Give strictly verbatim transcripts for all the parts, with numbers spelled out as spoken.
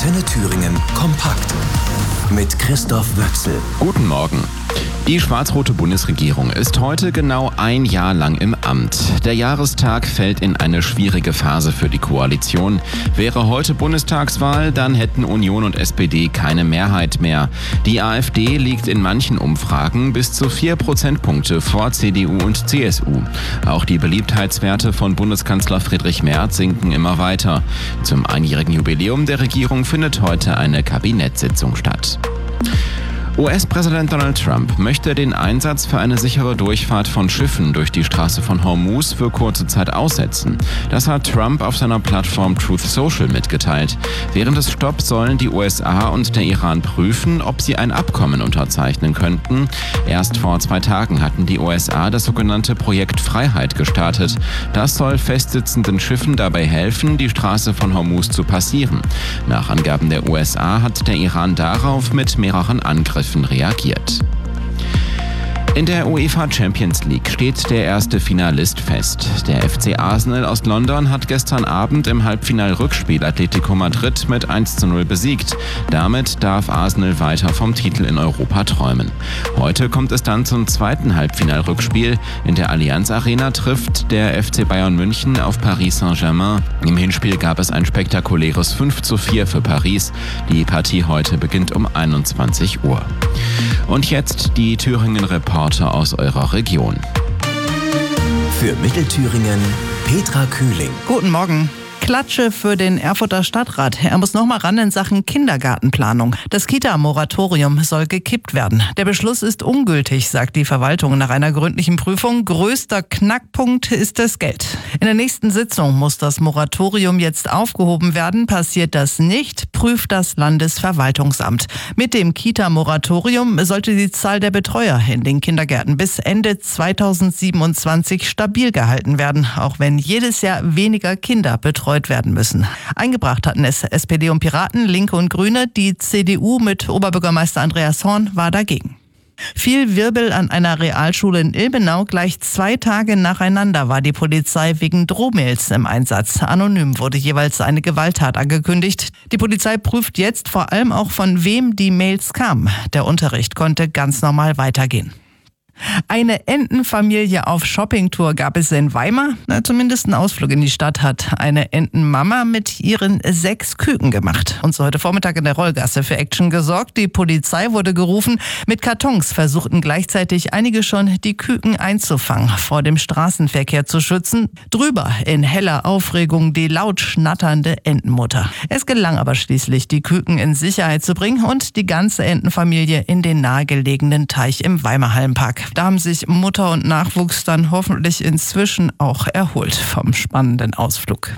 Antenne Thüringen kompakt mit Christoph Wöchsel. Guten Morgen. Die schwarz-rote Bundesregierung ist heute genau ein Jahr lang im Amt. Der Jahrestag fällt in eine schwierige Phase für die Koalition. Wäre heute Bundestagswahl, dann hätten Union und S P D keine Mehrheit mehr. Die AfD liegt in manchen Umfragen bis zu vier Prozentpunkte vor C D U und C S U. Auch die Beliebtheitswerte von Bundeskanzler Friedrich Merz sinken immer weiter. Zum einjährigen Jubiläum der Regierung findet heute eine Kabinettssitzung statt. U S-Präsident Donald Trump möchte den Einsatz für eine sichere Durchfahrt von Schiffen durch die Straße von Hormuz für kurze Zeit aussetzen. Das hat Trump auf seiner Plattform Truth Social mitgeteilt. Während des Stopps sollen die U S A und der Iran prüfen, ob sie ein Abkommen unterzeichnen könnten. Erst vor zwei Tagen hatten die U S A das sogenannte Projekt Freiheit gestartet. Das soll festsitzenden Schiffen dabei helfen, die Straße von Hormuz zu passieren. Nach Angaben der U S A hat der Iran darauf mit mehreren Angriffen reagiert. In der UEFA Champions League steht der erste Finalist fest. Der F C Arsenal aus London hat gestern Abend im Halbfinal-Rückspiel Atletico Madrid mit eins zu null besiegt. Damit darf Arsenal weiter vom Titel in Europa träumen. Heute kommt es dann zum zweiten Halbfinal-Rückspiel. In der Allianz Arena trifft der F C Bayern München auf Paris Saint-Germain. Im Hinspiel gab es ein spektakuläres fünf zu vier für Paris. Die Partie heute beginnt um einundzwanzig Uhr. Und jetzt die Thüringen-Reporter aus eurer Region. Für Mittelthüringen Petra Kühling. Guten Morgen. Klatsche für den Erfurter Stadtrat. Er muss noch mal ran in Sachen Kindergartenplanung. Das Kita-Moratorium soll gekippt werden. Der Beschluss ist ungültig, sagt die Verwaltung nach einer gründlichen Prüfung. Größter Knackpunkt ist das Geld. In der nächsten Sitzung muss das Moratorium jetzt aufgehoben werden. Passiert das nicht, prüft das Landesverwaltungsamt. Mit dem Kita-Moratorium sollte die Zahl der Betreuer in den Kindergärten bis Ende zweitausendsiebenundzwanzig stabil gehalten werden, auch wenn jedes Jahr weniger Kinder betreut werden müssen. Eingebracht hatten es S P D und Piraten, Linke und Grüne. Die C D U mit Oberbürgermeister Andreas Horn war dagegen. Viel Wirbel an einer Realschule in Ilmenau. Gleich zwei Tage nacheinander war die Polizei wegen Drohmails im Einsatz. Anonym wurde jeweils eine Gewalttat angekündigt. Die Polizei prüft jetzt vor allem auch, von wem die Mails kamen. Der Unterricht konnte ganz normal weitergehen. Eine Entenfamilie auf Shoppingtour gab es in Weimar. Na, zumindest ein Ausflug in die Stadt hat eine Entenmama mit ihren sechs Küken gemacht. Und so heute Vormittag in der Rollgasse für Action gesorgt. Die Polizei wurde gerufen. Mit Kartons versuchten gleichzeitig einige schon, die Küken einzufangen, vor dem Straßenverkehr zu schützen. Drüber in heller Aufregung die laut schnatternde Entenmutter. Es gelang aber schließlich, die Küken in Sicherheit zu bringen und die ganze Entenfamilie in den nahegelegenen Teich im Weimar Hallenpark. Da haben sich Mutter und Nachwuchs dann hoffentlich inzwischen auch erholt vom spannenden Ausflug.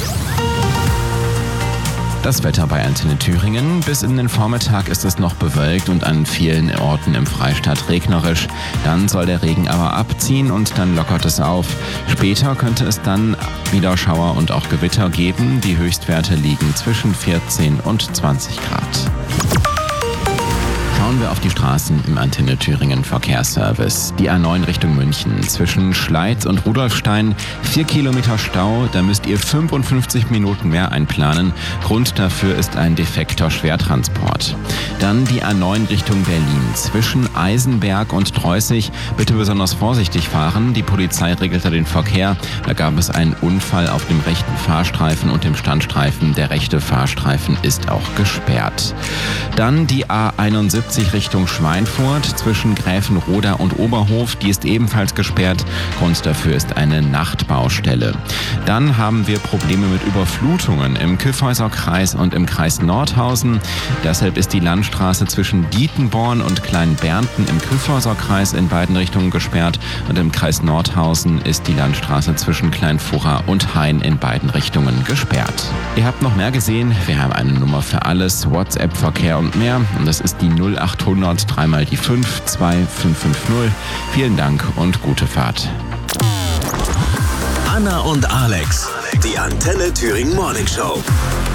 Das Wetter bei Antenne Thüringen. Bis in den Vormittag ist es noch bewölkt und an vielen Orten im Freistaat regnerisch. Dann soll der Regen aber abziehen und dann lockert es auf. Später könnte es dann wieder Schauer und auch Gewitter geben. Die Höchstwerte liegen zwischen vierzehn und zwanzig Grad. Schauen wir auf die Straßen im Antenne Thüringen Verkehrsservice. Die A neun Richtung München zwischen Schleiz und Rudolfstein. Vier Kilometer Stau, da müsst ihr fünfundfünfzig Minuten mehr einplanen. Grund dafür ist ein defekter Schwertransport. Dann die A neun Richtung Berlin zwischen Eisenberg und Dreußig. Bitte besonders vorsichtig fahren. Die Polizei regelte den Verkehr. Da gab es einen Unfall auf dem rechten Fahrstreifen und dem Standstreifen. Der rechte Fahrstreifen ist auch gesperrt. Dann die A einundsiebzig Richtung Schweinfurt zwischen Gräfenroda und Oberhof. Die ist ebenfalls gesperrt. Grund dafür ist eine Nachtbaustelle. Dann haben wir Probleme mit Überflutungen im Kyffhäuser Kreis und im Kreis Nordhausen. Deshalb ist die Landstraße zwischen Dietenborn und Kleinbernten im Kyffhäuser Kreis in beiden Richtungen gesperrt. Und im Kreis Nordhausen ist die Landstraße zwischen Kleinfurra und Hain in beiden Richtungen gesperrt. Ihr habt noch mehr gesehen. Wir haben eine Nummer für alles, WhatsApp-Verkehr und mehr. Und das ist die null achthundert dreimal die fünf zwei fünf fünf null. Vielen Dank und gute Fahrt. Anna und Alex, die Antenne Thüringen Morning Show.